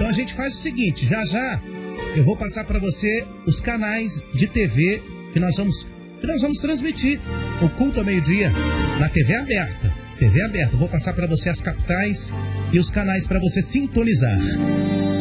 Então a gente faz o seguinte, já já eu vou passar para você os canais de TV que nós vamos transmitir o culto ao meio-dia na TV aberta. TV aberta. Vou passar para você as capitais e os canais para você sintonizar.